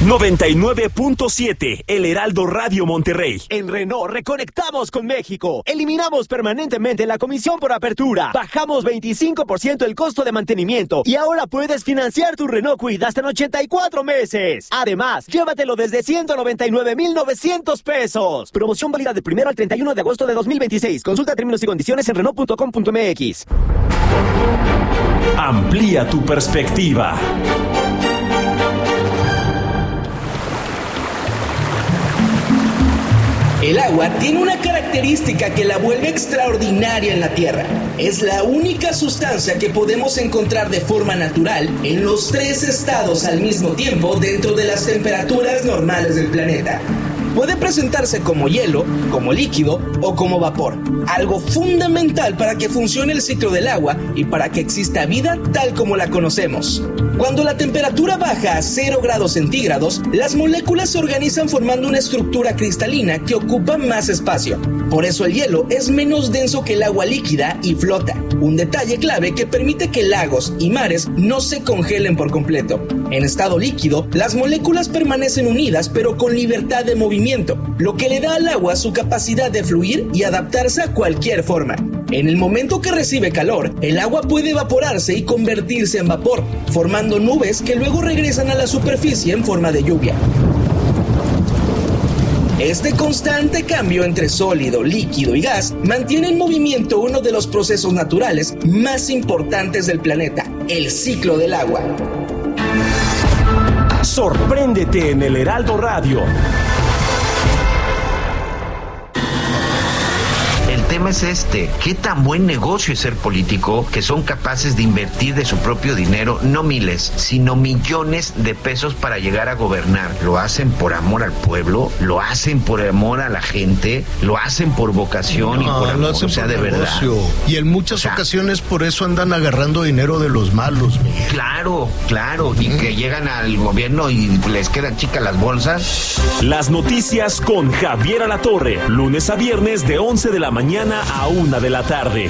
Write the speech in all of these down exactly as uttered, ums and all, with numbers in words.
noventa y nueve punto siete, El Heraldo Radio Monterrey. En Renault reconectamos con México. Eliminamos permanentemente la comisión por apertura. Bajamos veinticinco por ciento el costo de mantenimiento. Y ahora puedes financiar tu Renault Kwid hasta en ochenta y cuatro meses. Además, llévatelo desde ciento noventa y nueve mil novecientos pesos. Promoción válida del primero al treinta y uno de agosto de dos mil veintiséis. Consulta términos y condiciones en Renault punto com punto m x. Amplía tu perspectiva. El agua tiene una característica que la vuelve extraordinaria en la Tierra. Es la única sustancia que podemos encontrar de forma natural en los tres estados al mismo tiempo dentro de las temperaturas normales del planeta. Puede presentarse como hielo, como líquido o como vapor, algo fundamental para que funcione el ciclo del agua y para que exista vida tal como la conocemos. Cuando la temperatura baja a cero grados centígrados, las moléculas se organizan formando una estructura cristalina que ocupa más espacio. Por eso el hielo es menos denso que el agua líquida y flota, un detalle clave que permite que lagos y mares no se congelen por completo. En estado líquido, las moléculas permanecen unidas pero con libertad de movimiento, lo que le da al agua su capacidad de fluir y adaptarse a cualquier forma. En el momento que recibe calor, el agua puede evaporarse y convertirse en vapor, formando nubes que luego regresan a la superficie en forma de lluvia. Este constante cambio entre sólido, líquido y gas mantiene en movimiento uno de los procesos naturales más importantes del planeta, el ciclo del agua. Sorpréndete en el Heraldo Radio. El tema es este: ¿qué tan buen negocio es ser político que son capaces de invertir de su propio dinero, no miles, sino millones de pesos para llegar a gobernar? ¿Lo hacen por amor al pueblo? ¿Lo hacen por amor a la gente? ¿Lo hacen por vocación no, y por amor? O sea, de negocio. Verdad. Y en muchas o sea, ocasiones por eso andan agarrando dinero de los malos, Miguel. Claro, claro, y ¿Mm? que llegan al gobierno y les quedan chicas las bolsas. Las noticias con Javier Alatorre, lunes a viernes de once de la mañana a una de la tarde.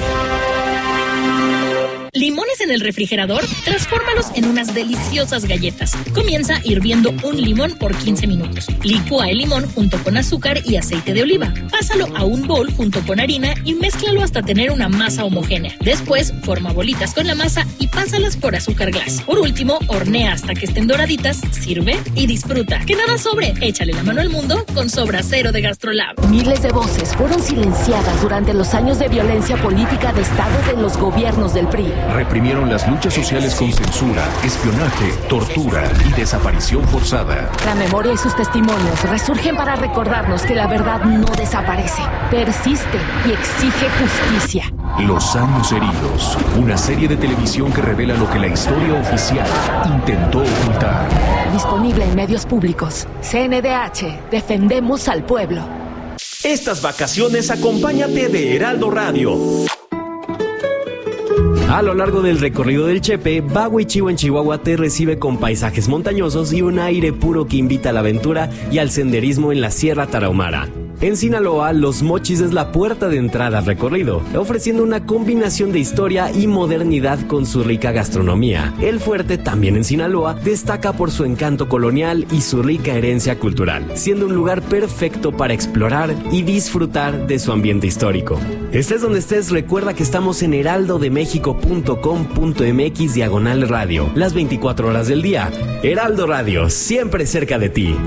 ¿Limones en el refrigerador? Transfórmalos en unas deliciosas galletas. Comienza hirviendo un limón por quince minutos. Licúa el limón junto con azúcar y aceite de oliva. Pásalo a un bol junto con harina y mézclalo hasta tener una masa homogénea. Después, forma bolitas con la masa y pásalas por azúcar glass. Por último, hornea hasta que estén doraditas, sirve y disfruta. Que nada sobre. Échale la mano al mundo con Sobra Cero de Gastrolab. Miles de voces fueron silenciadas durante los años de violencia política de Estado de los gobiernos del P R I. Reprimieron las luchas sociales con censura, espionaje, tortura y desaparición forzada. La memoria y sus testimonios resurgen para recordarnos que la verdad no desaparece, persiste y exige justicia. Los años heridos, una serie de televisión que revela lo que la historia oficial intentó ocultar. Disponible en medios públicos. C N D H, defendemos al pueblo. Estas vacaciones acompáñate de Heraldo Radio. A lo largo del recorrido del Chepe, Baguichivo en Chihuahua te recibe con paisajes montañosos y un aire puro que invita a la aventura y al senderismo en la Sierra Tarahumara. En Sinaloa, Los Mochis es la puerta de entrada al recorrido, ofreciendo una combinación de historia y modernidad con su rica gastronomía. El fuerte, también en Sinaloa, destaca por su encanto colonial y su rica herencia cultural, siendo un lugar perfecto para explorar y disfrutar de su ambiente histórico. Estés donde estés, recuerda que estamos en heraldo de méxico punto com punto m x diagonal radio, las veinticuatro horas del día. Heraldo Radio, siempre cerca de ti.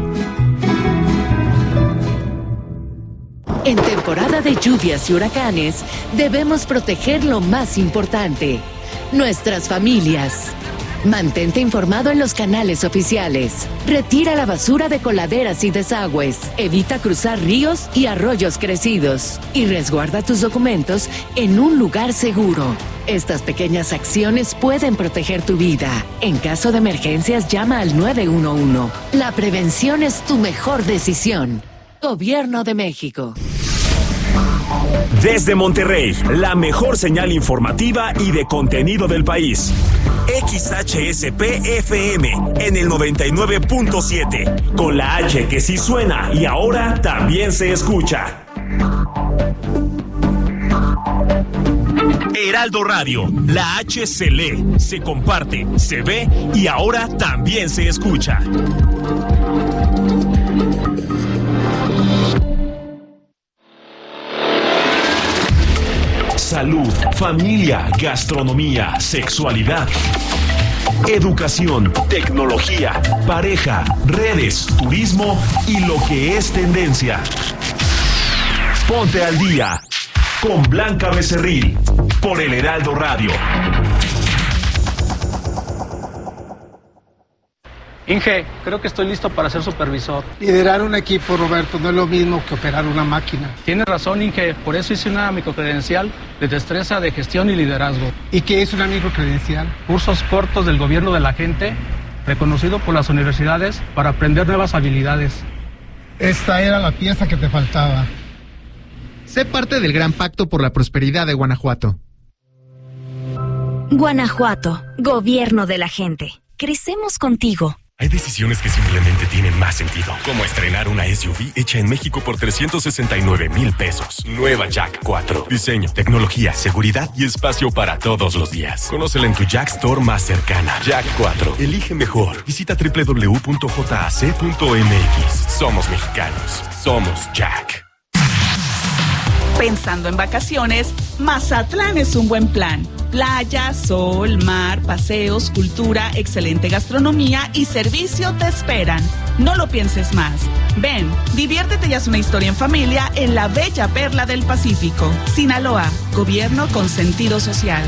En temporada de lluvias y huracanes, debemos proteger lo más importante, nuestras familias. Mantente informado en los canales oficiales. Retira la basura de coladeras y desagües. Evita cruzar ríos y arroyos crecidos. Y resguarda tus documentos en un lugar seguro. Estas pequeñas acciones pueden proteger tu vida. En caso de emergencias, llama al nueve uno uno. La prevención es tu mejor decisión. Gobierno de México. Desde Monterrey, la mejor señal informativa y de contenido del país. X H S P F M en el noventa y nueve punto siete, con la H que sí suena y ahora también se escucha. Heraldo Radio, la H se lee, se comparte, se ve y ahora también se escucha. salud, familia, gastronomía, sexualidad, educación, tecnología, pareja, redes, turismo y lo que es tendencia. Ponte al día con Blanca Becerril por El Heraldo Radio. Inge, creo que estoy listo para ser supervisor. Liderar un equipo, Roberto, no es lo mismo que operar una máquina. Tienes razón, Inge, por eso hice una microcredencial de destreza de gestión y liderazgo. ¿Y qué es una microcredencial? Cursos cortos del gobierno de la gente, reconocido por las universidades para aprender nuevas habilidades. Esta era la pieza que te faltaba. Sé parte del Gran Pacto por la Prosperidad de Guanajuato. Guanajuato, gobierno de la gente. Crecemos contigo. Hay decisiones que simplemente tienen más sentido, como estrenar una S U V hecha en México por trescientos sesenta y nueve mil pesos. Nueva Jack cuatro. Diseño, tecnología, seguridad y espacio para todos los días. Conócela en tu Jack Store más cercana. Jack cuatro. Elige mejor. Visita doble u doble u doble u punto j a c punto m x. Somos mexicanos. Somos Jack. Pensando en vacaciones, Mazatlán es un buen plan. Playa, sol, mar, paseos, cultura, excelente gastronomía y servicio te esperan. No lo pienses más. Ven, diviértete y haz una historia en familia en la bella perla del Pacífico. Sinaloa, gobierno con sentido social.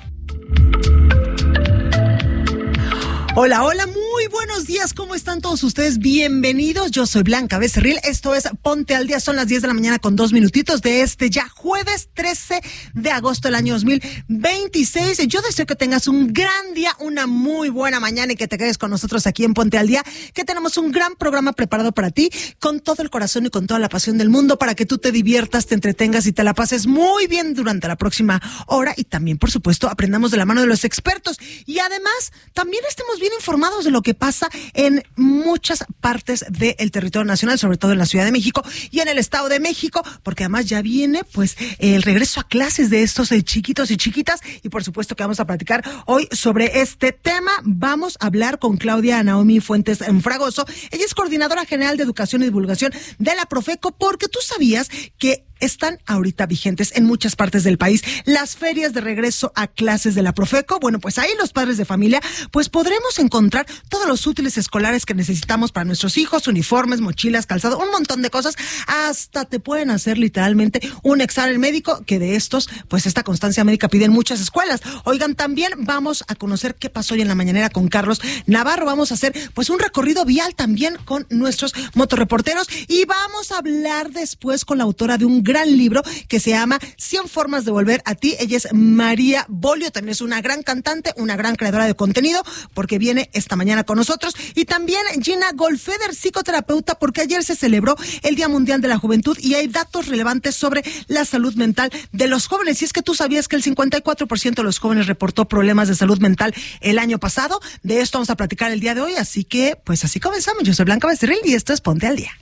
Hola, hola, muy buenos días, ¿cómo están todos ustedes? Bienvenidos, yo soy Blanca Becerril, esto es Ponte al Día, son las diez de la mañana con dos minutitos de este ya jueves trece de agosto del año dos mil veintiséis. Yo deseo que tengas un gran día, una muy buena mañana y que te quedes con nosotros aquí en Ponte al Día, que tenemos un gran programa preparado para ti, con todo el corazón y con toda la pasión del mundo, para que tú te diviertas, te entretengas y te la pases muy bien durante la próxima hora y también, por supuesto, aprendamos de la mano de los expertos y además también estemos bien informados de lo que pasa en muchas partes del territorio nacional, sobre todo en la Ciudad de México y en el Estado de México, porque además ya viene pues el regreso a clases de estos eh, chiquitos y chiquitas y por supuesto que vamos a platicar hoy sobre este tema. Vamos a hablar con Claudia Naomi Fuentes Fragoso. Ella es coordinadora general de Educación y Divulgación de la Profeco, porque tú sabías que están ahorita vigentes en muchas partes del país las ferias de regreso a clases de la Profeco. Bueno, pues ahí los padres de familia pues podremos encontrar todos los útiles escolares que necesitamos para nuestros hijos, uniformes, mochilas, calzado, un montón de cosas. Hasta te pueden hacer literalmente un examen médico, que de estos pues esta constancia médica piden muchas escuelas. Oigan, también vamos a conocer qué pasó hoy en la mañanera con Carlos Navarro. Vamos a hacer pues un recorrido vial también con nuestros motorreporteros y vamos a hablar después con la autora de un gran libro que se llama cien formas de volver a ti. Ella es María Bolio, también es una gran cantante, una gran creadora de contenido, porque viene esta mañana con nosotros. Y también Gina Golfeder, psicoterapeuta, porque ayer se celebró el Día Mundial de la Juventud y hay datos relevantes sobre la salud mental de los jóvenes. Y es que tú sabías que el cincuenta y cuatro por ciento de los jóvenes reportó problemas de salud mental el año pasado. De esto vamos a platicar el día de hoy, así que pues así comenzamos. Yo soy Blanca Becerril y esto es Ponte al Día.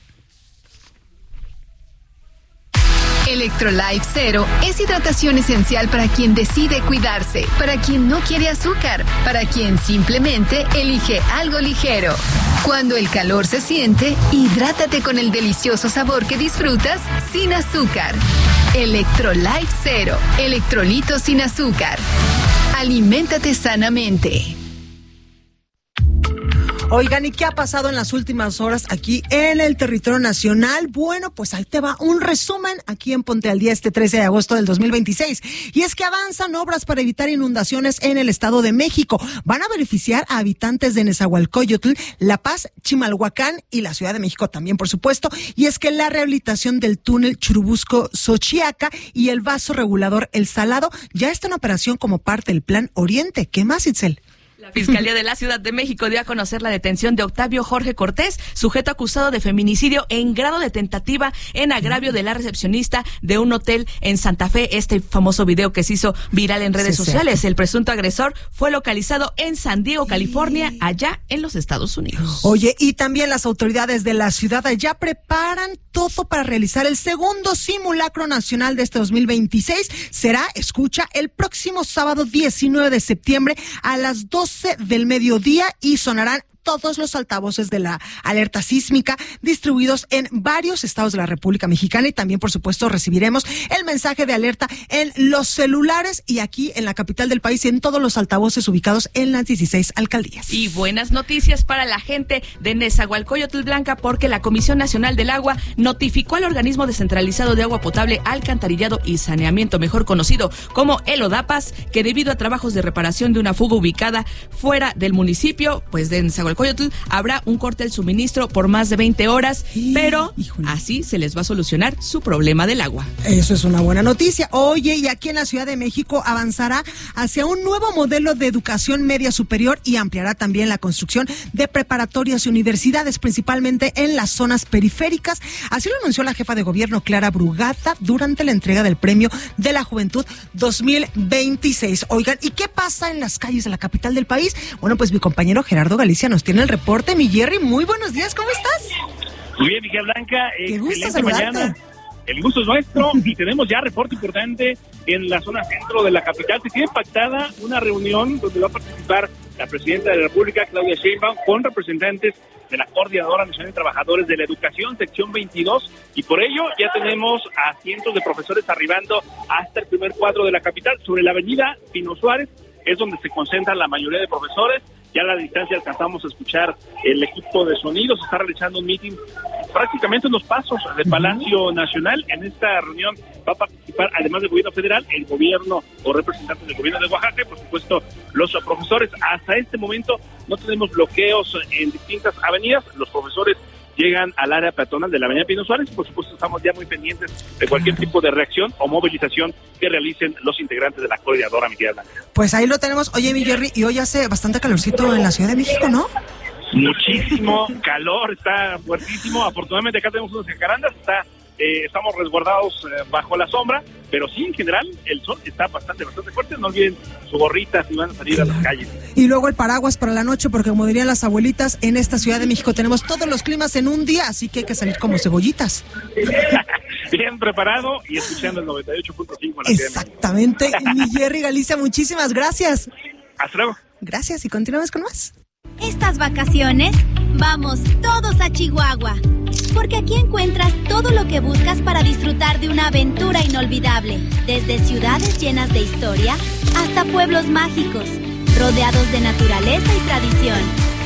Electrolife Zero es hidratación esencial para quien decide cuidarse, para quien no quiere azúcar, para quien simplemente elige algo ligero. Cuando el calor se siente, hidrátate con el delicioso sabor que disfrutas sin azúcar. Electrolife Zero, electrolitos sin azúcar. Aliméntate sanamente. Oigan, ¿y qué ha pasado en las últimas horas aquí en el territorio nacional? Bueno, pues ahí te va un resumen aquí en Ponte al Día este trece de agosto del dos mil veintiséis. Y es que avanzan obras para evitar inundaciones en el Estado de México. Van a beneficiar a habitantes de Nezahualcóyotl, La Paz, Chimalhuacán y la Ciudad de México también, por supuesto. Y es que la rehabilitación del túnel Churubusco-Xochiaca y el vaso regulador El Salado ya está en operación como parte del Plan Oriente. ¿Qué más, Itzel? La Fiscalía de la Ciudad de México dio a conocer la detención de Octavio Jorge Cortés, sujeto acusado de feminicidio en grado de tentativa en agravio de la recepcionista de un hotel en Santa Fe. Este famoso video que se hizo viral en redes sí, sociales. Cierto. El presunto agresor fue localizado en San Diego, California, allá en los Estados Unidos. Oye, y también las autoridades de la ciudad ya preparan todo para realizar el segundo simulacro nacional de este dos mil veintiséis. Será, escucha, el próximo sábado diecinueve de septiembre a las doce del mediodía y sonarán todos los altavoces de la alerta sísmica distribuidos en varios estados de la República Mexicana y también, por supuesto, recibiremos el mensaje de alerta en los celulares y aquí en la capital del país y en todos los altavoces ubicados en las dieciséis alcaldías. Y buenas noticias para la gente de Nezahualcóyotl, Blanca, porque la Comisión Nacional del Agua notificó al organismo descentralizado de agua potable, alcantarillado y saneamiento, mejor conocido como el ODAPAS, que debido a trabajos de reparación de una fuga ubicada fuera del municipio, pues de Nezahualcóyotl, habrá un corte del suministro por más de veinte horas, pero Híjole. así se les va a solucionar su problema del agua. Eso es una buena noticia. Oye, y aquí en la Ciudad de México avanzará hacia un nuevo modelo de educación media superior y ampliará también la construcción de preparatorias y universidades, principalmente en las zonas periféricas. Así lo anunció la jefa de gobierno, Clara Brugada, durante la entrega del Premio de la Juventud dos mil veintiséis. Oigan, ¿y qué pasa en las calles de la capital del país? Bueno, pues mi compañero Gerardo Galicia nos tiene el reporte. Mi Jerry, muy buenos días, ¿cómo estás? Muy bien, Miguel Blanca. Qué gusto saludarte. Mañana. El gusto es nuestro y tenemos ya reporte importante en la zona centro de la capital. Se tiene pactada una reunión donde va a participar la presidenta de la República, Claudia Sheinbaum, con representantes de la Coordinadora Nacional de Trabajadores de la Educación, sección veintidós, y por ello ya tenemos a cientos de profesores arribando hasta el primer cuadro de la capital. Sobre la avenida Pino Suárez es donde se concentran la mayoría de profesores. Ya a la distancia alcanzamos a escuchar el equipo de sonido. Se está realizando un meeting prácticamente en los pasos del Palacio Nacional. En esta reunión va a participar, además del gobierno federal, el gobierno o representantes del gobierno de Oaxaca y, por supuesto, los profesores. Hasta este momento no tenemos bloqueos en distintas avenidas. Los profesores llegan al área peatonal de la avenida Pino Suárez. Por supuesto, estamos ya muy pendientes de cualquier tipo de reacción o movilización que realicen los integrantes de la Coordinadora, Miguel Blanca. Pues ahí lo tenemos. Oye, mi Jerry, y hoy hace bastante calorcito en la Ciudad de México, ¿no? Muchísimo calor, está fuertísimo. Afortunadamente acá tenemos unas jacarandas, está, eh, estamos resguardados eh, bajo la sombra, pero sí, en general, el sol está bastante, bastante fuerte. No olviden su gorrita si van a salir a las calles. Y luego el paraguas para la noche, porque como dirían las abuelitas, en esta Ciudad de México tenemos todos los climas en un día, así que hay que salir como cebollitas. Bien preparado y escuchando el noventa y ocho punto cinco. Exactamente. Mi Jerry Galicia, muchísimas gracias. Hasta luego. Gracias y continuamos con más. Estas vacaciones, vamos todos a Chihuahua, porque aquí encuentras todo lo que buscas para disfrutar de una aventura inolvidable, desde ciudades llenas de historia hasta pueblos mágicos, rodeados de naturaleza y tradición.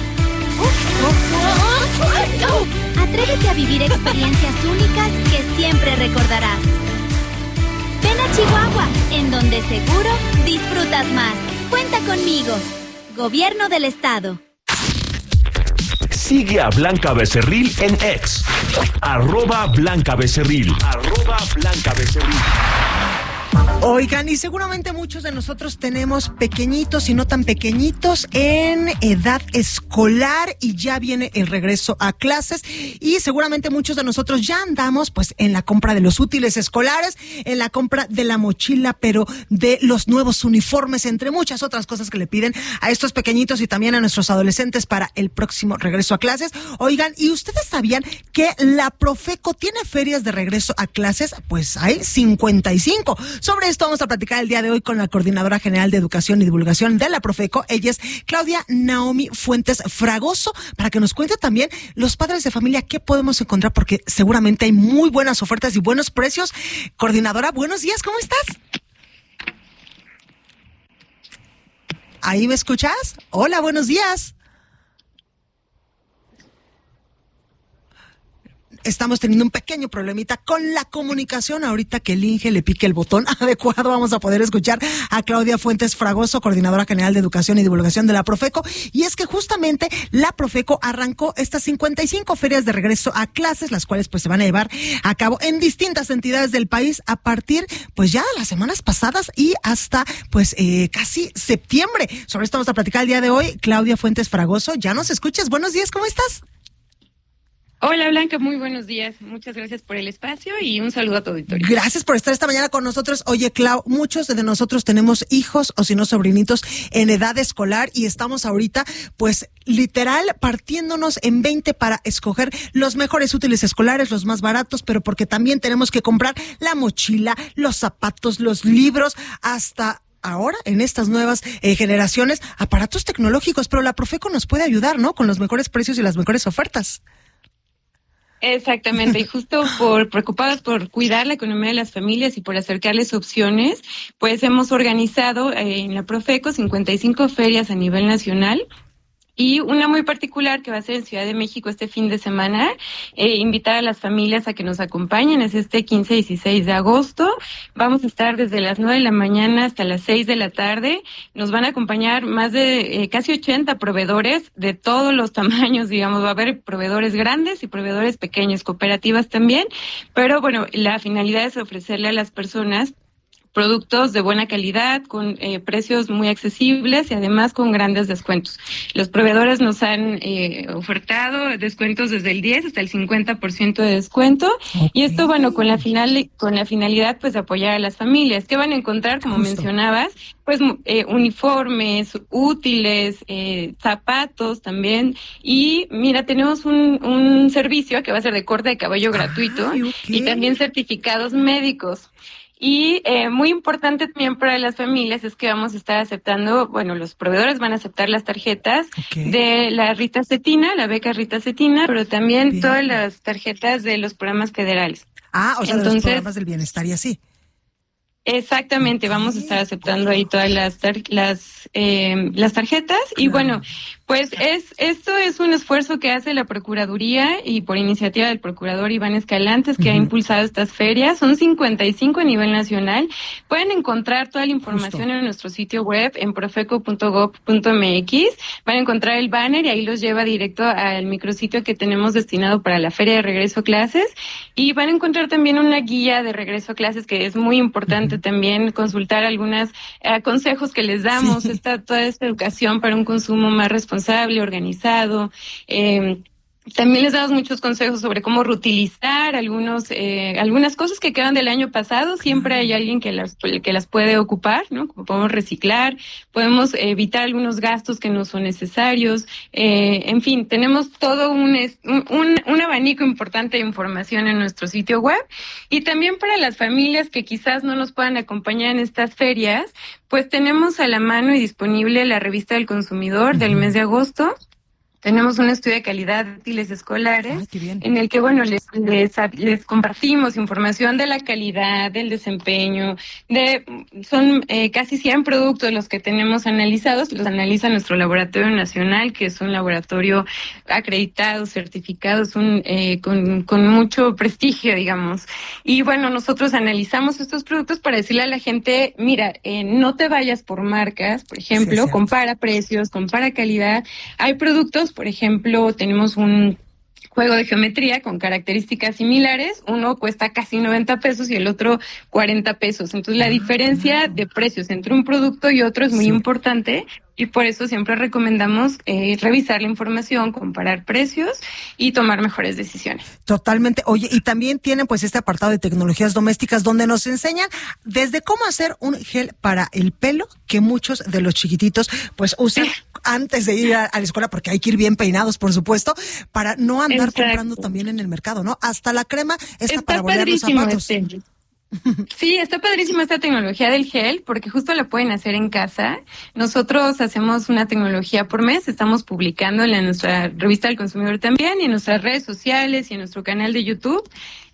Atrévete a vivir experiencias únicas que siempre recordarás. Ven a Chihuahua, en donde seguro disfrutas más. Cuenta conmigo. Gobierno del Estado. Sigue a Blanca Becerril en X. Arroba Blanca Becerril. Arroba Blanca Becerril. Oigan, y seguramente muchos de nosotros tenemos pequeñitos y no tan pequeñitos en edad escolar y ya viene el regreso a clases y seguramente muchos de nosotros ya andamos pues en la compra de los útiles escolares, en la compra de la mochila, pero de los nuevos uniformes, entre muchas otras cosas que le piden a estos pequeñitos y también a nuestros adolescentes para el próximo regreso a clases. Oigan, ¿y ustedes sabían que la Profeco tiene ferias de regreso a clases? Pues hay cincuenta y cinco. Sobre esto vamos a platicar el día de hoy con la Coordinadora General de Educación y Divulgación de la Profeco. Ella es Claudia Naomi Fuentes Fragoso, para que nos cuente también los padres de familia qué podemos encontrar, porque seguramente hay muy buenas ofertas y buenos precios. Coordinadora, buenos días, ¿cómo estás? ¿Ahí me escuchas? Hola, buenos días. Estamos teniendo un pequeño problemita con la comunicación. Ahorita que el Inge le pique el botón adecuado, vamos a poder escuchar a Claudia Fuentes Fragoso, Coordinadora General de Educación y Divulgación de la Profeco. Y es que justamente la Profeco arrancó estas cincuenta y cinco ferias de regreso a clases, las cuales pues se van a llevar a cabo en distintas entidades del país a partir pues ya de las semanas pasadas y hasta pues eh, casi septiembre. Sobre esto vamos a platicar el día de hoy. Claudia Fuentes Fragoso, ya nos escuchas. Buenos días, ¿cómo estás? Hola Blanca, muy buenos días. Muchas gracias por el espacio y un saludo a tu auditorio. Gracias por estar esta mañana con nosotros. Oye, Clau, muchos de nosotros tenemos hijos o si no sobrinitos en edad escolar y estamos ahorita pues literal partiéndonos en veinte para escoger los mejores útiles escolares, los más baratos, pero porque también tenemos que comprar la mochila, los zapatos, los libros, hasta ahora en estas nuevas eh, generaciones aparatos tecnológicos, pero la Profeco nos puede ayudar, ¿no? Con los mejores precios y las mejores ofertas. Exactamente, y justo por preocupados por cuidar la economía de las familias y por acercarles opciones, pues hemos organizado eh, en la Profeco cincuenta y cinco ferias a nivel nacional. Y una muy particular que va a ser en Ciudad de México este fin de semana, eh, invitar a las familias a que nos acompañen, es este quince y dieciséis de agosto. Vamos a estar desde las nueve de la mañana hasta las seis de la tarde. Nos van a acompañar más de eh, casi ochenta proveedores de todos los tamaños, digamos, va a haber proveedores grandes y proveedores pequeños, cooperativas también, pero bueno, la finalidad es ofrecerle a las personas productos de buena calidad, con eh, precios muy accesibles y además con grandes descuentos. Los proveedores nos han eh, ofertado descuentos desde el diez hasta el cincuenta por ciento de descuento. Okay. Y esto, bueno, con la final, con la finalidad pues de apoyar a las familias. ¿Qué van a encontrar? Como Justo. mencionabas, pues eh, uniformes, útiles, eh, zapatos también. Y mira, tenemos un, un servicio que va a ser de corte de cabello gratuito. Ay, okay. Y también certificados médicos. Y eh, muy importante también para las familias es que vamos a estar aceptando, bueno, los proveedores van a aceptar las tarjetas okay. de la Rita Cetina, la beca Rita Cetina, pero también Bien. todas las tarjetas de los programas federales. Ah, o sea, Entonces, los programas del bienestar y así. Exactamente, okay. vamos a estar aceptando ahí todas las tar- las eh, las tarjetas claro. y bueno, pues es esto es un esfuerzo que hace la Procuraduría y por iniciativa del Procurador Iván Escalantes que uh-huh. ha impulsado estas ferias, son cincuenta y cinco a nivel nacional. Pueden encontrar toda la información Justo. en nuestro sitio web en profeco punto gob punto mx, van a encontrar el banner y ahí los lleva directo al micrositio que tenemos destinado para la Feria de Regreso a Clases y van a encontrar también una guía de regreso a clases que es muy importante también consultar algunos eh, consejos que les damos, sí. esta, toda esta educación para un consumo más responsable, organizado. Eh, También les damos muchos consejos sobre cómo reutilizar algunos, eh, algunas cosas que quedan del año pasado. Siempre hay alguien que las, que las puede ocupar, ¿no? Como podemos reciclar, podemos evitar algunos gastos que no son necesarios. Eh, en fin, tenemos todo un, un, un abanico importante de información en nuestro sitio web. Y también para las familias que quizás no nos puedan acompañar en estas ferias, pues tenemos a la mano y disponible la revista del consumidor del mes de agosto. Tenemos un estudio de calidad de útiles escolares Ay, en el que, bueno, les, les, les compartimos información de la calidad, del desempeño, de son eh, casi cien productos los que tenemos analizados, los analiza nuestro laboratorio nacional, que es un laboratorio acreditado, certificado, es un, eh, con, con mucho prestigio, digamos. Y bueno, nosotros analizamos estos productos para decirle a la gente, mira, eh, no te vayas por marcas, por ejemplo, sí, compara precios, compara calidad. Hay productos, por ejemplo, tenemos un juego de geometría con características similares, uno cuesta casi noventa pesos y el otro cuarenta pesos. Entonces la diferencia de precios entre un producto y otro es muy sí. importante y por eso siempre recomendamos eh, revisar la información, comparar precios y tomar mejores decisiones. Totalmente. Oye, y también tienen pues este apartado de tecnologías domésticas donde nos enseñan desde cómo hacer un gel para el pelo que muchos de los chiquititos pues usan sí. antes de ir a, a la escuela, porque hay que ir bien peinados, por supuesto, para no andar Exacto. comprando también en el mercado, ¿no? Hasta la crema esta Está para bolear los zapatos. Este. Sí, está padrísima esta tecnología del gel porque justo la pueden hacer en casa. Nosotros hacemos una tecnología por mes, estamos publicando en la, nuestra revista del consumidor también y en nuestras redes sociales y en nuestro canal de YouTube.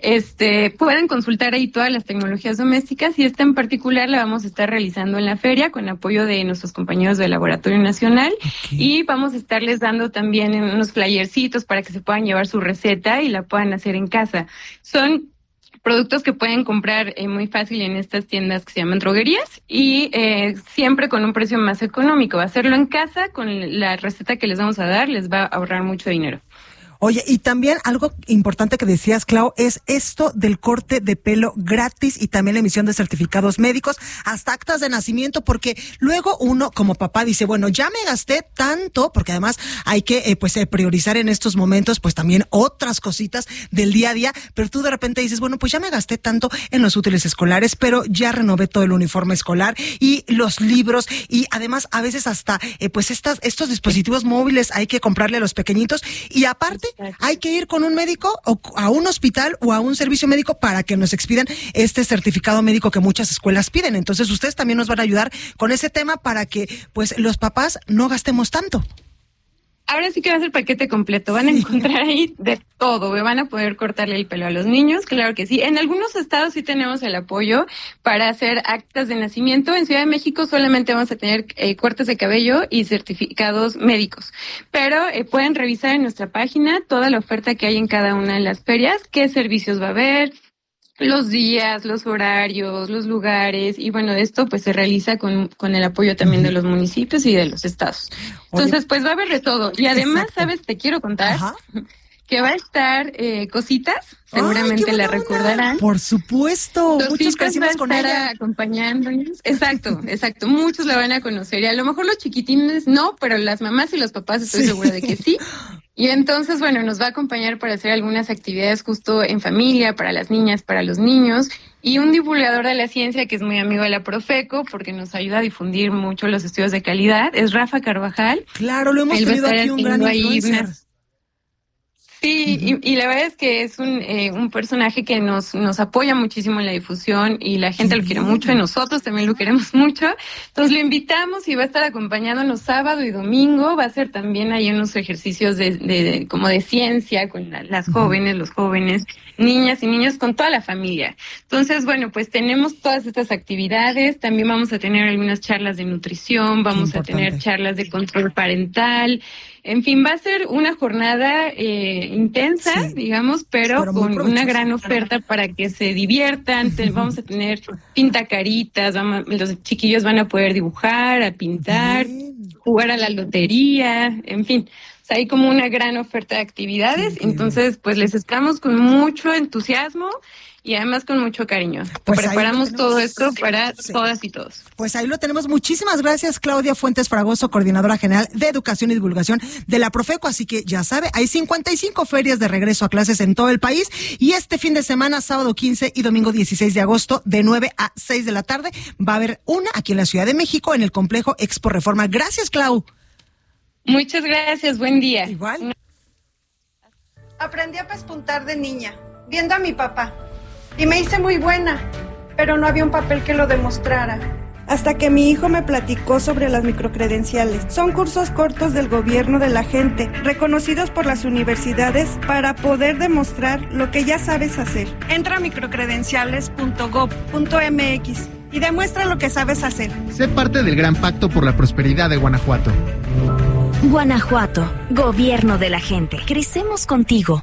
Este, pueden consultar ahí todas las tecnologías domésticas y esta en particular la vamos a estar realizando en la feria con apoyo de nuestros compañeros del Laboratorio Nacional okay. y vamos a estarles dando también unos flyercitos para que se puedan llevar su receta y la puedan hacer en casa. Son productos que pueden comprar eh, muy fácil en estas tiendas que se llaman droguerías y eh, siempre con un precio más económico. Hacerlo en casa con la receta que les vamos a dar les va a ahorrar mucho dinero. Oye, y también algo importante que decías, Clau, es esto del corte de pelo gratis y también la emisión de certificados médicos, hasta actas de nacimiento, porque luego uno como papá dice, bueno, ya me gasté tanto, porque además hay que eh, pues eh, priorizar en estos momentos pues también otras cositas del día a día, pero tú de repente dices, bueno, pues ya me gasté tanto en los útiles escolares, pero ya renové todo el uniforme escolar y los libros y además a veces hasta eh, pues estas estos dispositivos móviles hay que comprarle a los pequeñitos y aparte aparte, hay que ir con un médico o a un hospital o a un servicio médico para que nos expidan este certificado médico que muchas escuelas piden. Entonces, ustedes también nos van a ayudar con ese tema para que, pues, los papás no gastemos tanto. Ahora sí que va a ser paquete completo, van a encontrar ahí de todo, van a poder cortarle el pelo a los niños, claro que sí. En algunos estados sí tenemos el apoyo para hacer actas de nacimiento. En Ciudad de México solamente vamos a tener eh, cortes de cabello y certificados médicos, pero eh, pueden revisar en nuestra página toda la oferta que hay en cada una de las ferias, qué servicios va a haber, los días, los horarios, los lugares, y bueno, esto pues se realiza con, con el apoyo también de los municipios y de los estados. Entonces, pues va a haber de todo. Y además, Exacto. ¿sabes? Te quiero contar Ajá. que va a estar eh, Cositas, seguramente la recordarán. Por supuesto, Cositas muchos crecimos con ella. Acompañándonos. Exacto, exacto, muchos la van a conocer. Y a lo mejor los chiquitines no, pero las mamás y los papás estoy sí. segura de que sí. Y entonces, bueno, nos va a acompañar para hacer algunas actividades justo en familia, para las niñas, para los niños, y un divulgador de la ciencia que es muy amigo de la Profeco, porque nos ayuda a difundir mucho los estudios de calidad, es Rafa Carvajal. Claro, lo hemos tenido aquí, un gran influencer. Sí, uh-huh. y, y la verdad es que es un eh, un personaje que nos nos apoya muchísimo en la difusión y la gente uh-huh. lo quiere mucho y nosotros también lo queremos mucho. Entonces lo invitamos y va a estar acompañándonos sábado y domingo. Va a ser también ahí unos ejercicios de, de, de como de ciencia con la, las uh-huh. jóvenes, los jóvenes, niñas y niños, con toda la familia. Entonces, bueno, pues tenemos todas estas actividades. También vamos a tener algunas charlas de nutrición, vamos a tener charlas de control parental. En fin, va a ser una jornada eh, intensa, sí, digamos, pero, pero con una gran oferta para que se diviertan. Uh-huh. Vamos a tener pintacaritas, vamos, los chiquillos van a poder dibujar, a pintar, uh-huh. jugar a la lotería, en fin. O sea, hay como una gran oferta de actividades. Sí, entonces, pues les esperamos con mucho entusiasmo y además con mucho cariño. Pues preparamos todo esto para sí. todas y todos. Pues ahí lo tenemos. Muchísimas gracias, Claudia Fuentes Fragoso, coordinadora general de Educación y Divulgación de la Profeco. Así que ya sabe, hay cincuenta y cinco ferias de regreso a clases en todo el país y este fin de semana, sábado quince y domingo dieciséis de agosto, de nueve a seis de la tarde, va a haber una aquí en la Ciudad de México, en el complejo Expo Reforma. Gracias, Clau. Muchas gracias, buen día. Igual. Aprendí a pespuntar de niña, viendo a mi papá. Y me hice muy buena, pero no había un papel que lo demostrara. Hasta que mi hijo me platicó sobre las microcredenciales. Son cursos cortos del gobierno de la gente, reconocidos por las universidades para poder demostrar lo que ya sabes hacer. Entra a microcredenciales punto gob punto mx y demuestra lo que sabes hacer. Sé parte del Gran Pacto por la Prosperidad de Guanajuato. Guanajuato, gobierno de la gente. Crecemos contigo.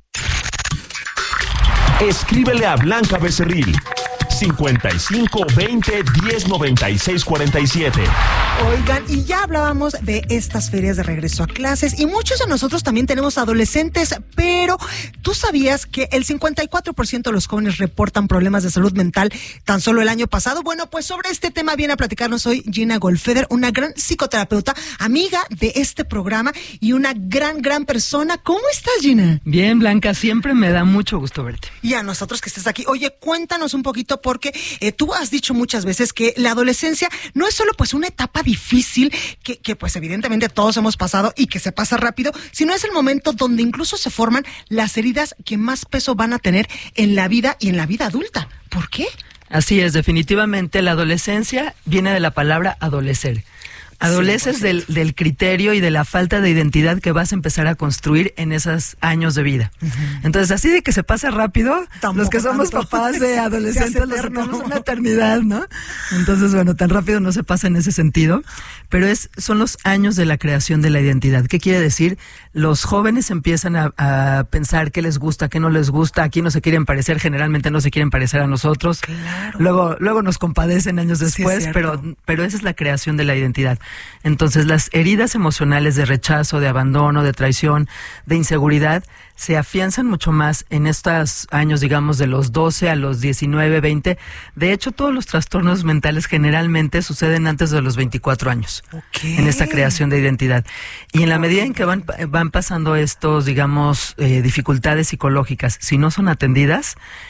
Escríbele a Blanca Becerril, cincuenta y cinco veinte diez noventa y seis cuarenta y siete. Oigan, y ya hablábamos de estas ferias de regreso a clases y muchos de nosotros también tenemos adolescentes, pero ¿tú sabías que el cincuenta y cuatro por ciento de los jóvenes reportan problemas de salud mental tan solo el año pasado? Bueno, pues sobre este tema viene a platicarnos hoy Gina Goldfeder, una gran psicoterapeuta, amiga de este programa y una gran, gran persona. ¿Cómo estás, Gina? Bien, Blanca, siempre me da mucho gusto verte. Y a nosotros que estés aquí. Oye, cuéntanos un poquito porque eh, tú has dicho muchas veces que la adolescencia no es solo pues una etapa difícil que, que pues evidentemente todos hemos pasado y que se pasa rápido, sino es el momento donde incluso se forman las heridas que más peso van a tener en la vida y en la vida adulta. ¿Por qué? Así es, definitivamente la adolescencia viene de la palabra adolecer. Adoleces sí, del, del criterio y de la falta de identidad que vas a empezar a construir en esos años de vida. Uh-huh. Entonces, así de que se pasa rápido, Tampoco los que somos tanto. papás de adolescentes los tenemos una eternidad, ¿no? Entonces, bueno, tan rápido no se pasa en ese sentido, pero es son los años de la creación de la identidad. ¿Qué quiere decir? Los jóvenes empiezan a, a pensar qué les gusta, qué no les gusta, a quién no se quieren parecer, generalmente no se quieren parecer a nosotros. Claro. Luego, luego nos compadecen años después, sí, pero, pero esa es la creación de la identidad. Entonces, las heridas emocionales de rechazo, de abandono, de traición, de inseguridad, se afianzan mucho más en estos años, digamos, de los doce a los diecinueve, veinte. De hecho, todos los trastornos mentales generalmente suceden antes de los veinticuatro años. Okay. En esta creación de identidad. Y en la medida en que van, van pasando estos, digamos, eh, dificultades psicológicas, si no son atendidas,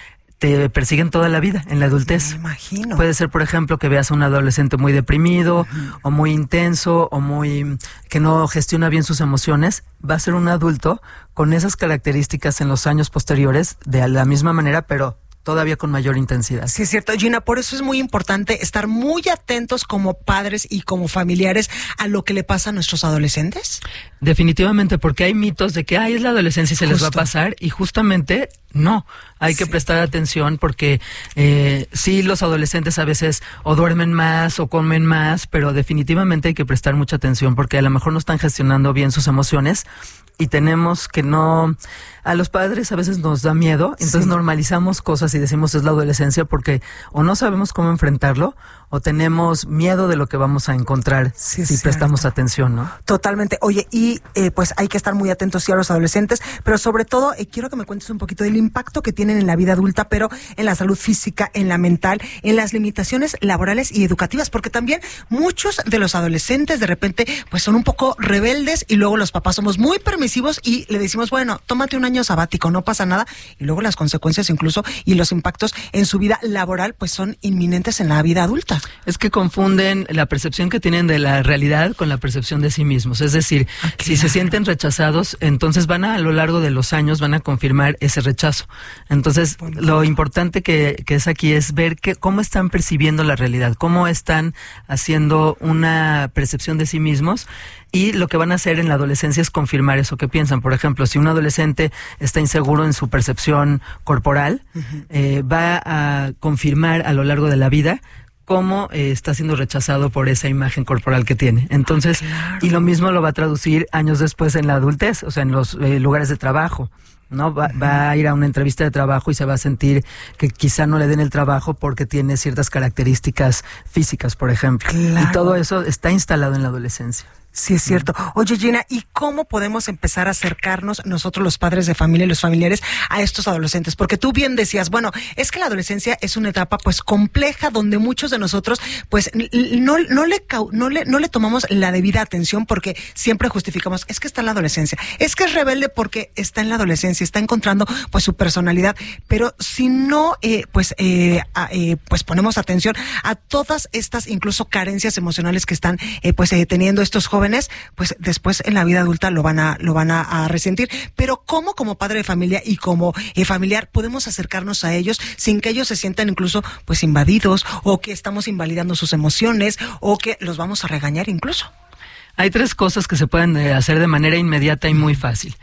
te persiguen toda la vida en la adultez. Me imagino. Puede ser, por ejemplo, que veas a un adolescente muy deprimido, uh-huh. o muy intenso, o muy que no gestiona bien sus emociones. Va a ser un adulto con esas características en los años posteriores de la misma manera, pero todavía con mayor intensidad. Sí, es cierto, Gina, por eso es muy importante estar muy atentos como padres y como familiares a lo que le pasa a nuestros adolescentes. Definitivamente, porque hay mitos de que ay, es la adolescencia y se Justo. les va a pasar, y justamente no, hay sí. que prestar atención porque eh, sí, los adolescentes a veces o duermen más o comen más, pero definitivamente hay que prestar mucha atención porque a lo mejor no están gestionando bien sus emociones. Y tenemos que no... A los padres a veces nos da miedo, entonces sí. normalizamos cosas y decimos es la adolescencia porque o no sabemos cómo enfrentarlo o tenemos miedo de lo que vamos a encontrar sí, si prestamos atención, ¿no? Totalmente. Oye, y eh, pues hay que estar muy atentos sí a los adolescentes, pero sobre todo eh, quiero que me cuentes un poquito del impacto que tienen en la vida adulta, pero en la salud física, en la mental, en las limitaciones laborales y educativas, porque también muchos de los adolescentes de repente pues son un poco rebeldes y luego los papás somos muy permisivos y le decimos, bueno, tómate un año sabático, no pasa nada, y luego las consecuencias incluso y los impactos en su vida laboral pues son inminentes en la vida adulta. Es que confunden la percepción que tienen de la realidad con la percepción de sí mismos, es decir, ah, claro. si se sienten rechazados, entonces van a a lo largo de los años van a confirmar ese rechazo. Entonces, bueno, lo importante que, que es aquí es ver que, cómo están percibiendo la realidad, cómo están haciendo una percepción de sí mismos. Y lo que van a hacer en la adolescencia es confirmar eso que piensan. Por ejemplo, si un adolescente está inseguro en su percepción corporal, uh-huh. eh, va a confirmar a lo largo de la vida cómo eh, está siendo rechazado por esa imagen corporal que tiene. Entonces, claro. y lo mismo lo va a traducir años después en la adultez, o sea, en los eh, lugares de trabajo. ¿no? Va, uh-huh. va a ir a una entrevista de trabajo y se va a sentir que quizá no le den el trabajo porque tiene ciertas características físicas, por ejemplo. Claro. Y todo eso está instalado en la adolescencia. Sí, es cierto. Oye, Gina, ¿y cómo podemos empezar a acercarnos nosotros los padres de familia y los familiares a estos adolescentes? Porque tú bien decías, bueno, es que la adolescencia es una etapa pues compleja donde muchos de nosotros pues no, no, le, no, le, no le tomamos la debida atención porque siempre justificamos, es que está en la adolescencia, es que es rebelde porque está en la adolescencia, está encontrando pues su personalidad, pero si no eh, pues, eh, a, eh, pues ponemos atención a todas estas incluso carencias emocionales que están eh, pues eh, teniendo estos jóvenes, pues después en la vida adulta lo van a lo van a, a resentir. Pero ¿cómo como padre de familia y como eh, familiar podemos acercarnos a ellos sin que ellos se sientan incluso pues invadidos o que estamos invalidando sus emociones o que los vamos a regañar incluso? Hay tres cosas que se pueden eh, hacer de manera inmediata y muy fácil.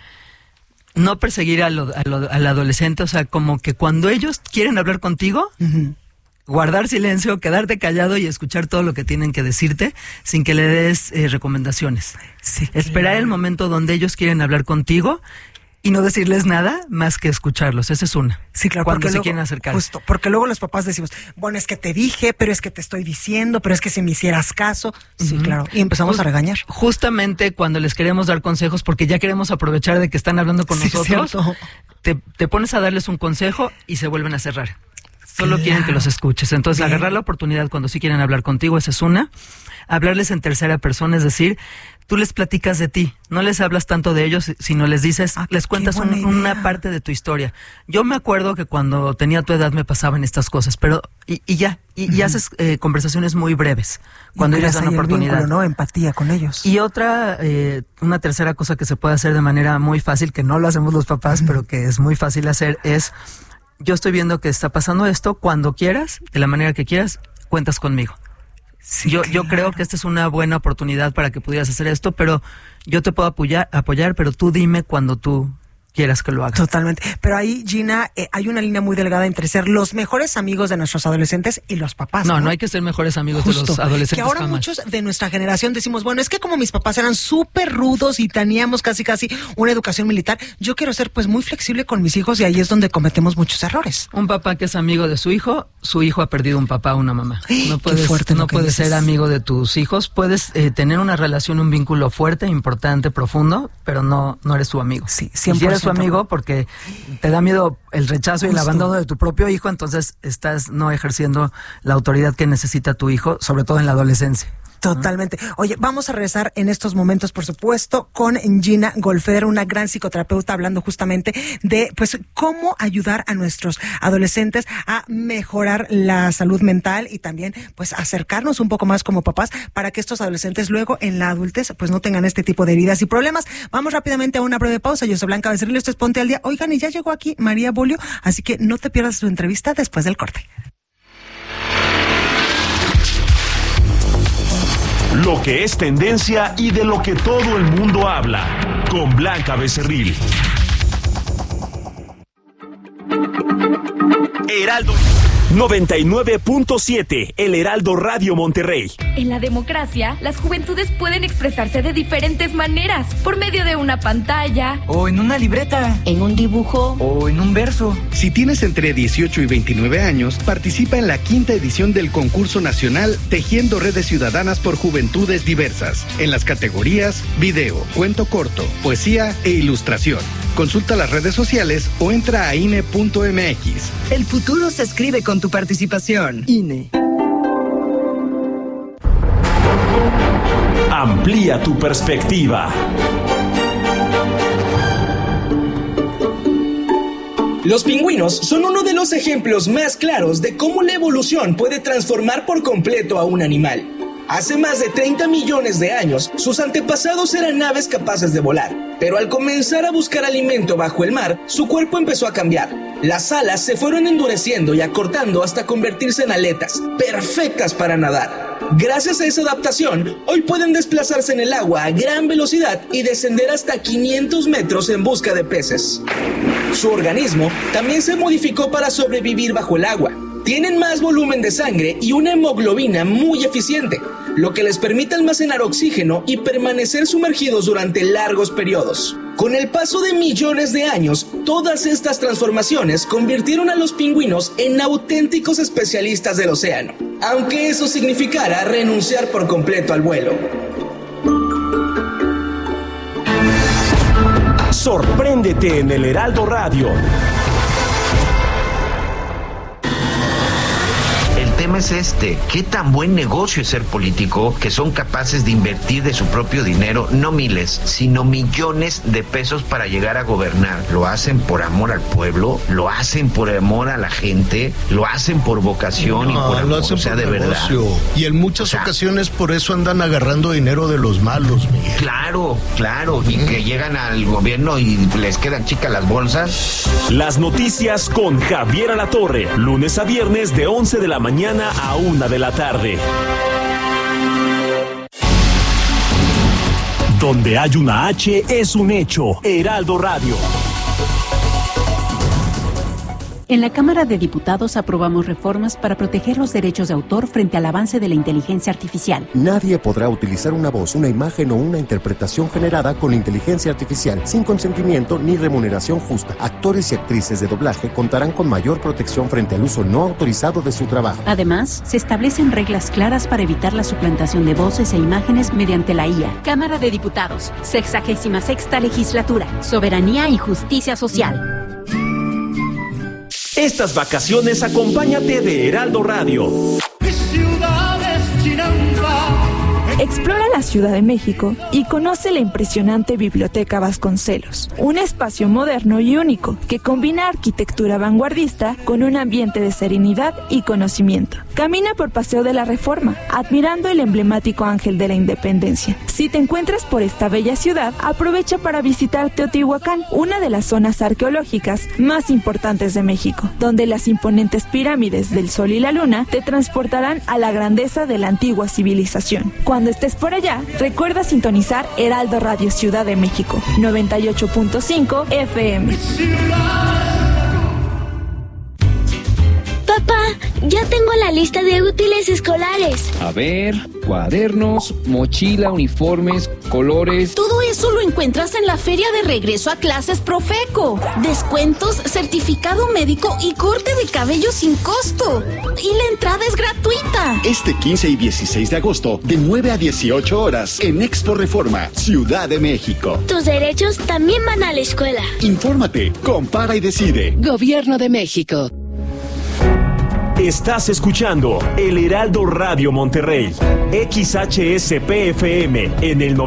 No perseguir a lo, a lo, al adolescente, o sea, como que cuando ellos quieren hablar contigo, uh-huh. guardar silencio, quedarte callado y escuchar todo lo que tienen que decirte sin que le des eh, recomendaciones. Sí, esperar claro. el momento donde ellos quieren hablar contigo y no decirles nada más que escucharlos. Esa es una. Sí, claro. Cuando se luego, quieren acercar. Justo, porque luego los papás decimos, bueno, es que te dije, pero es que te estoy diciendo, pero es que si me hicieras caso. Sí, uh-huh. claro. Y empezamos Just, a regañar. Justamente cuando les queremos dar consejos, porque ya queremos aprovechar de que están hablando con sí, nosotros, te, te pones a darles un consejo y se vuelven a cerrar. Solo claro. quieren que los escuches. Entonces, Bien. agarrar la oportunidad cuando sí quieren hablar contigo, esa es una. Hablarles en tercera persona, es decir, tú les platicas de ti. No les hablas tanto de ellos, sino les dices, ah, les cuentas un, una parte de tu historia. Yo me acuerdo que cuando tenía tu edad me pasaban estas cosas, pero y, y ya, y, uh-huh. y haces eh, conversaciones muy breves cuando les dan una oportunidad. Vínculo, ¿no? Empatía con ellos. Y otra, eh, una tercera cosa que se puede hacer de manera muy fácil, que no lo hacemos los papás, uh-huh. pero que es muy fácil hacer, es... Yo estoy viendo que está pasando esto, cuando quieras, de la manera que quieras, cuentas conmigo. Sí, yo, claro. yo creo que esta es una buena oportunidad para que pudieras hacer esto, pero yo te puedo apoyar, apoyar, pero tú dime cuando tú quieras que lo haga. Totalmente. Pero ahí, Gina, eh, hay una línea muy delgada entre ser los mejores amigos de nuestros adolescentes y los papás. No, no, no hay que ser mejores amigos Justo. de los adolescentes. Que ahora jamás. muchos de nuestra generación decimos, bueno, es que como mis papás eran súper rudos y teníamos casi casi una educación militar, yo quiero ser pues muy flexible con mis hijos y ahí es donde cometemos muchos errores. Un papá que es amigo de su hijo, su hijo ha perdido un papá o una mamá. No puedes, fuerte no puedes ser amigo de tus hijos, puedes eh, tener una relación, un vínculo fuerte, importante, profundo, pero no, no eres su amigo. Sí, cien por ciento. Si eres su amigo porque te da miedo el rechazo Justo. y el abandono de tu propio hijo, entonces estás no ejerciendo la autoridad que necesita tu hijo, sobre todo en la adolescencia. Totalmente. Oye, vamos a regresar en estos momentos, por supuesto, con Gina Golfeder, una gran psicoterapeuta, hablando justamente de, pues, cómo ayudar a nuestros adolescentes a mejorar la salud mental y también, pues, acercarnos un poco más como papás para que estos adolescentes luego en la adultez, pues, no tengan este tipo de heridas y problemas. Vamos rápidamente a una breve pausa. Yo soy Blanca Becerril, esto es Ponte al Día. Oigan, y ya llegó aquí María Bolio, así que no te pierdas su entrevista después del corte. Lo que es tendencia y de lo que todo el mundo habla. Con Blanca Becerril. Heraldo noventa y nueve punto siete, El Heraldo Radio Monterrey. En la democracia, las juventudes pueden expresarse de diferentes maneras, por medio de una pantalla, o en una libreta, en un dibujo, o en un verso. Si tienes entre dieciocho y veintinueve años, participa en la quinta edición del concurso nacional Tejiendo Redes Ciudadanas por Juventudes Diversas, en las categorías video, cuento corto, poesía e ilustración. Consulta las redes sociales o entra a I N E punto M X. El futuro se escribe con tu participación. I N E. Amplía tu perspectiva. Los pingüinos son uno de los ejemplos más claros de cómo la evolución puede transformar por completo a un animal. Hace más de treinta millones de años, sus antepasados eran aves capaces de volar, pero al comenzar a buscar alimento bajo el mar, su cuerpo empezó a cambiar. Las alas se fueron endureciendo y acortando hasta convertirse en aletas, perfectas para nadar. Gracias a esa adaptación, hoy pueden desplazarse en el agua a gran velocidad y descender hasta quinientos metros en busca de peces. Su organismo también se modificó para sobrevivir bajo el agua. Tienen más volumen de sangre y una hemoglobina muy eficiente, lo que les permite almacenar oxígeno y permanecer sumergidos durante largos periodos. Con el paso de millones de años, todas estas transformaciones convirtieron a los pingüinos en auténticos especialistas del océano, aunque eso significara renunciar por completo al vuelo. Sorpréndete en el Heraldo Radio. El tema es este: ¿qué tan buen negocio es ser político que son capaces de invertir de su propio dinero, no miles, sino millones de pesos para llegar a gobernar? ¿Lo hacen por amor al pueblo? ¿Lo hacen por amor a la gente? ¿Lo hacen por vocación no, y por amor? Lo hacen o sea, por de negocio. verdad. Y en muchas o sea, ocasiones por eso andan agarrando dinero de los malos, Miguel. Claro, claro, y mm. que llegan al gobierno y les quedan chicas las bolsas. Las noticias con Javier Alatorre, lunes a viernes de once de la mañana a una de la tarde. Donde hay una H es un hecho. Heraldo Radio. En la Cámara de Diputados aprobamos reformas para proteger los derechos de autor frente al avance de la inteligencia artificial. Nadie podrá utilizar una voz, una imagen o una interpretación generada con inteligencia artificial sin consentimiento ni remuneración justa. Actores y actrices de doblaje contarán con mayor protección frente al uso no autorizado de su trabajo. Además, se establecen reglas claras para evitar la suplantación de voces e imágenes mediante la I A. Cámara de Diputados, sexagésima sexta legislatura, soberanía y justicia social. Estas vacaciones acompáñate de Heraldo Radio. Explora la Ciudad de México y conoce la impresionante Biblioteca Vasconcelos, un espacio moderno y único que combina arquitectura vanguardista con un ambiente de serenidad y conocimiento. Camina por Paseo de la Reforma, admirando el emblemático Ángel de la Independencia. Si te encuentras por esta bella ciudad, aprovecha para visitar Teotihuacán, una de las zonas arqueológicas más importantes de México, donde las imponentes pirámides del Sol y la Luna te transportarán a la grandeza de la antigua civilización. Cuando estés por allá, recuerda sintonizar Heraldo Radio Ciudad de México, noventa y ocho punto cinco F M. Papá, ya tengo la lista de útiles escolares. A ver, cuadernos, mochila, uniformes, colores. Todo eso lo encuentras en la feria de regreso a clases Profeco. Descuentos, certificado médico y corte de cabello sin costo. Y la entrada es gratuita. Este quince y dieciséis de agosto, de nueve a dieciocho horas, en Expo Reforma, Ciudad de México. Tus derechos también van a la escuela. Infórmate, compara y decide. Gobierno de México. Estás escuchando El Heraldo Radio Monterrey, X H S P F M en el